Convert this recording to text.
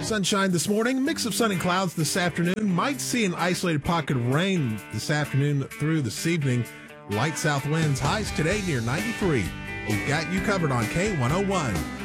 Sunshine this morning, mix of sun and clouds this afternoon. Might see an isolated pocket of rain this afternoon through this evening. Light south winds, highs today near 93. We've got you covered on K101.